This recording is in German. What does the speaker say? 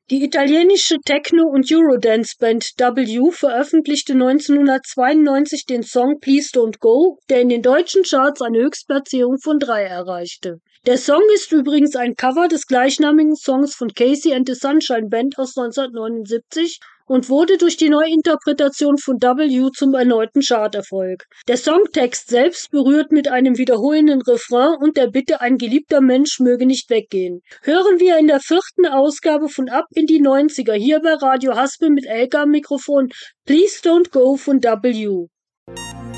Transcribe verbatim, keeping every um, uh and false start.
Die italienische Techno- und Eurodance-Band W veröffentlichte neunzehnhundertzweiundneunzig den Song Please Don't Go, der in den deutschen Charts eine Höchstplatzierung von drei erreichte. Der Song ist übrigens ein Cover des gleichnamigen Songs von Casey and the Sunshine Band aus neunzehnhundertneunundsiebzig und wurde durch die Neuinterpretation von W zum erneuten Charterfolg. Der Songtext selbst berührt mit einem wiederholenden Refrain und der Bitte, ein geliebter Mensch möge nicht weggehen. Hören wir in der vierten Ausgabe von Ab in die neunziger hier bei Radio Haspel mit Elke am Mikrofon Please Don't Go von W.